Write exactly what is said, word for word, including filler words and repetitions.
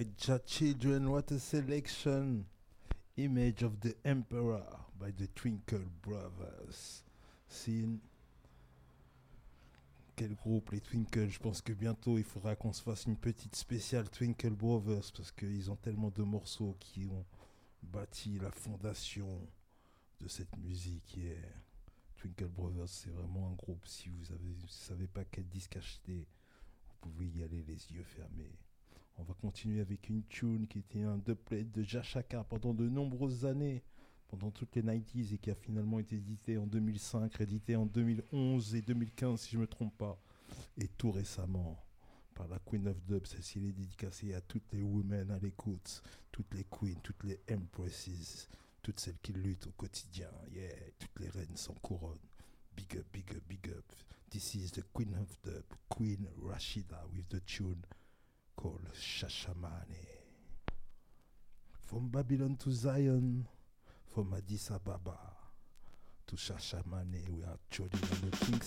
by Jah Children. What a selection! Image of the Emperor by the Twinkle Brothers. C'est quel groupe, les Twinkle. Je pense que bientôt il faudra qu'on se fasse une petite spéciale Twinkle Brothers parce qu'ils ont tellement de morceaux qui ont bâti la fondation de cette musique. Yeah. Twinkle Brothers, c'est vraiment un groupe. Si vous ne savez pas quel disque acheter, vous pouvez y aller les yeux fermés. On va continuer avec une tune qui était un dubplate de Jashaka pendant de nombreuses années, pendant toutes les quatre-vingt-dix et qui a finalement été édité en deux mille cinq, réédité en deux mille onze et deux mille quinze si je ne me trompe pas, et tout récemment par la Queen of Dub. Celle-ci est dédicacée à toutes les women à l'écoute, toutes les queens, toutes les empresses, toutes celles qui luttent au quotidien, yeah, toutes les reines sans couronne. Big up, big up, big up. This is the Queen of Dub, Queen Rashida with the tune called Shashamane. From Babylon to Zion, from Addis Ababa to Shashamane, we are trading on the King's